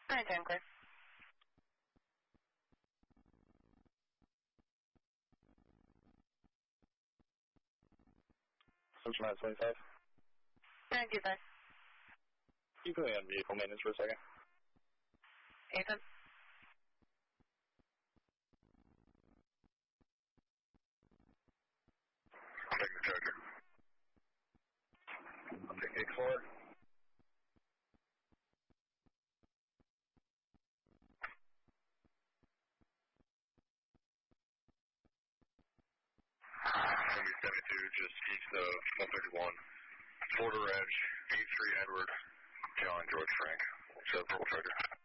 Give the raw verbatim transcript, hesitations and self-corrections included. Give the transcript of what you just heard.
Alright, time clear. Central nine twenty-five. nine two five. Can you put me on vehicle maintenance for a second? Ethan. I'm taking the charger. I'll take eight four. seventy-two, just east of one thirty-one. Border Edge, eight three Edward, John George Frank. So, purple charger.